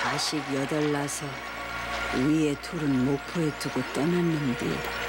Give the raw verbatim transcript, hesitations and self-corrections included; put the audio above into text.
자식 여덟 낳아서 위에 둘은 목포에 두고 떠났는데